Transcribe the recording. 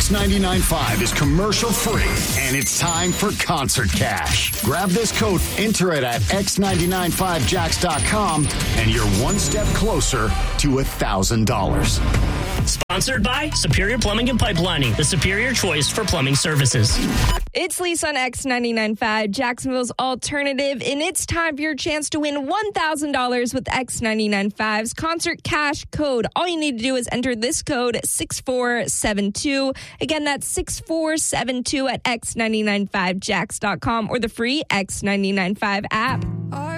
X99.5 is commercial free, and it's time for Concert Cash. Grab this code, enter it at X995Jacks.com, and you're one step closer to $1,000. Sponsored by Superior Plumbing and Pipelining, the superior choice for plumbing services. It's Lisa on X99.5, Jacksonville's alternative, and it's time for your chance to win $1,000 with X99.5's Concert Cash code. All you need to do is enter this code 6472. Again, that's 6472 at X995Jacks.com or the free X995 app.